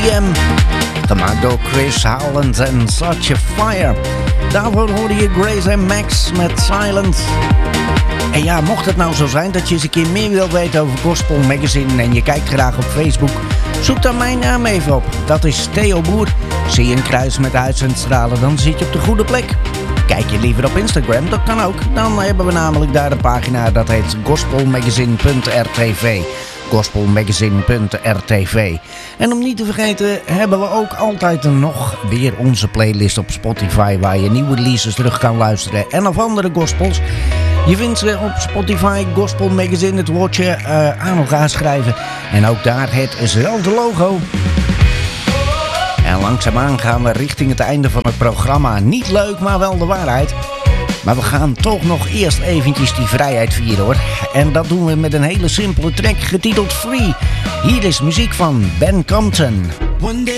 EDM. Gemaakt door Chris Howland en Such a Fire. Daarvoor hoorde je Grace en Max met Silence. En ja, mocht het nou zo zijn dat je eens een keer meer wilt weten over Gospel Magazine en je kijkt graag op Facebook, zoek dan mijn naam even op. Dat is Theo Boer. Zie je een kruis met uitzendstralen, dan zit je op de goede plek. Kijk je liever op Instagram, dat kan ook. Dan hebben we namelijk daar een pagina dat heet gospelmagazine.rtv. gospelmagazine.rtv. En om niet te vergeten hebben we ook altijd nog weer onze playlist op Spotify waar je nieuwe releases terug kan luisteren en of andere gospels. Je vindt ze op Spotify, Gospel Magazine, het woordje aan elkaar schrijven. En ook daar hetzelfde logo. En langzaamaan gaan we richting het einde van het programma. Niet leuk, maar wel de waarheid. Maar we gaan toch nog eerst eventjes die vrijheid vieren, hoor. En dat doen we met een hele simpele track getiteld Free. Hier is muziek van Ben Compton. One day